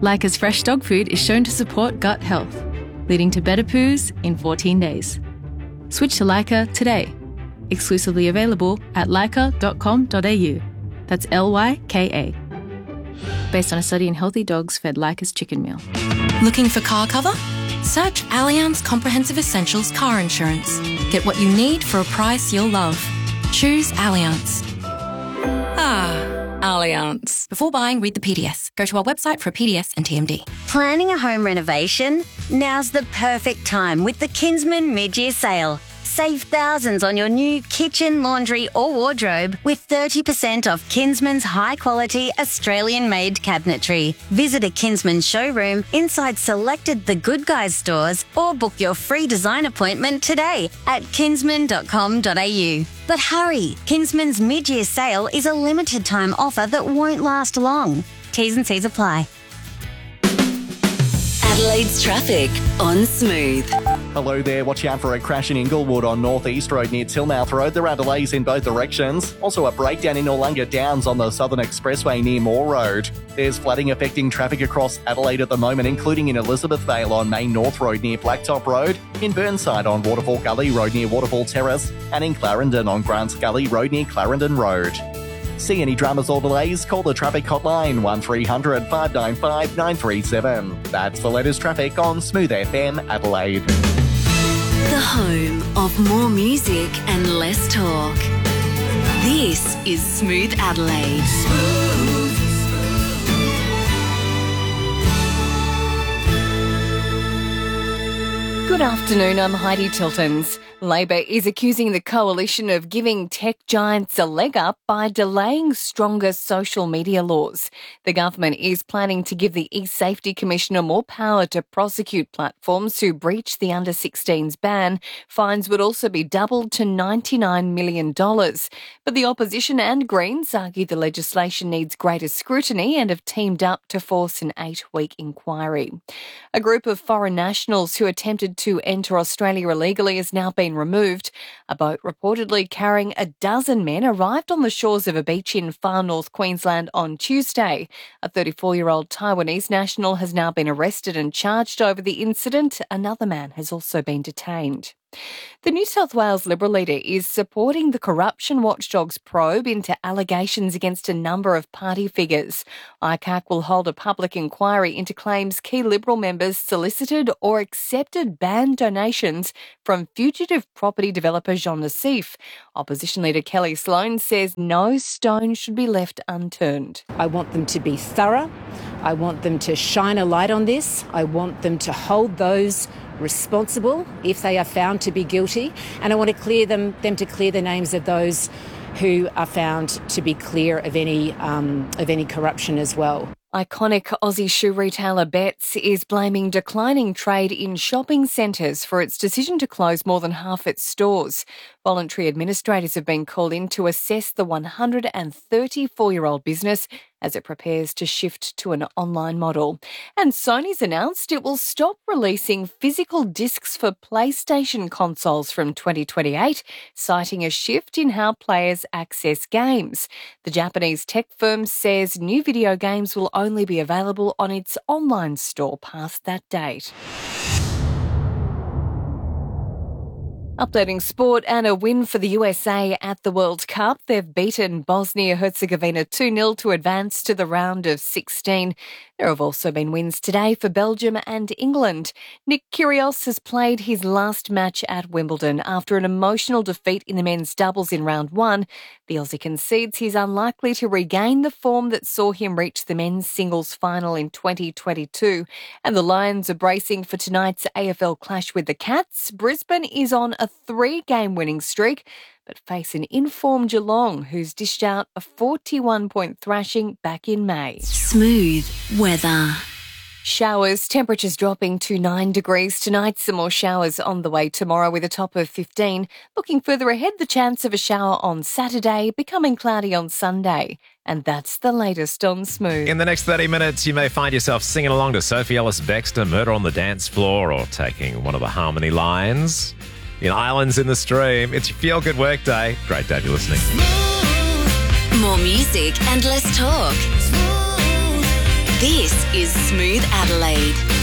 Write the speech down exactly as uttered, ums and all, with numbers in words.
Leica's fresh dog food is shown to support gut health, leading to better poos in fourteen days. Switch to Leica today. Exclusively available at leica dot com dot a u. That's L Y K A. Based on a study in healthy dogs fed Leica's chicken meal. Looking for car cover? Search Allianz Comprehensive Essentials Car Insurance. Get what you need for a price you'll love. Choose Allianz. Ah, Allianz. Before buying, read the P D S. Go to our website for a P D S and T M D. Planning a home renovation? Now's the perfect time with the Kinsman mid-year sale. Save thousands on your new kitchen, laundry or wardrobe with thirty percent off Kinsman's high-quality Australian-made cabinetry. Visit a Kinsman showroom inside selected The Good Guys stores or book your free design appointment today at kinsman dot com dot a u. But hurry, Kinsman's mid-year sale is a limited-time offer that won't last long. T's and C's apply. Adelaide's traffic on Smooth. Hello there, watch out for a crash in Inglewood on North East Road near Tillmouth Road. There are delays in both directions. Also a breakdown in Noarlunga Downs on the Southern Expressway near Moore Road. There's flooding affecting traffic across Adelaide at the moment, including in Elizabeth Vale on Main North Road near Blacktop Road, in Burnside on Waterfall Gully Road near Waterfall Terrace, and in Clarendon on Grants Gully Road near Clarendon Road. See any dramas or delays? Call the traffic hotline one three hundred, five nine five, nine three seven. That's the latest traffic on Smooth F M Adelaide. The home of more music and less talk. This is Smooth Adelaide. Smooth. Good afternoon, I'm Heidi Tiltons. Labor is accusing the coalition of giving tech giants a leg up by delaying stronger social media laws. The government is planning to give the eSafety Commissioner more power to prosecute platforms who breach the under sixteens ban. Fines would also be doubled to ninety-nine million dollars. But the opposition and Greens argue the legislation needs greater scrutiny and have teamed up to force an eight-week inquiry. A group of foreign nationals who attempted to enter Australia illegally has now been removed. A boat reportedly carrying a dozen men arrived on the shores of a beach in far north Queensland on Tuesday. A thirty-four-year-old Taiwanese national has now been arrested and charged over the incident. Another man has also been detained. The New South Wales Liberal leader is supporting the Corruption Watchdog's probe into allegations against a number of party figures. I C A C will hold a public inquiry into claims key Liberal members solicited or accepted banned donations from fugitive property developer Jean Nassif. Opposition leader Kelly Sloan says no stone should be left unturned. I want them to be thorough. I want them to shine a light on this. I want them to hold those responsible if they are found to be guilty, and I want to clear them them to clear the names of those who are found to be clear of any um, of any corruption as well. Iconic Aussie shoe retailer Betts is blaming declining trade in shopping centres for its decision to close more than half its stores. Voluntary administrators have been called in to assess the one hundred thirty-four-year-old business as it prepares to shift to an online model. And Sony's announced it will stop releasing physical discs for PlayStation consoles from twenty twenty-eight, citing a shift in how players access games. The Japanese tech firm says new video games will only be available on its online store past that date. Updating sport and a win for the U S A at the World Cup. They've beaten Bosnia-Herzegovina two nil to advance to the round of sixteen. There have also been wins today for Belgium and England. Nick Kyrgios has played his last match at Wimbledon after an emotional defeat in the men's doubles in round one. The Aussie concedes he's unlikely to regain the form that saw him reach the men's singles final in twenty twenty-two. And the Lions are bracing for tonight's A F L clash with the Cats. Brisbane is on a three-game winning streak, but face an informed Geelong, who's dished out a forty-one point thrashing back in May. Smooth weather. Showers, temperatures dropping to nine degrees tonight. Some more showers on the way tomorrow with a top of fifteen. Looking further ahead, the chance of a shower on Saturday, becoming cloudy on Sunday. And that's the latest on Smooth. In the next thirty minutes, you may find yourself singing along to Sophie Ellis-Bextor, Murder on the Dance Floor, or taking one of the harmony lines in Islands in the Stream. It's your feel-good work day. Great to have you listening. More music and less talk. This This is Smooth Adelaide.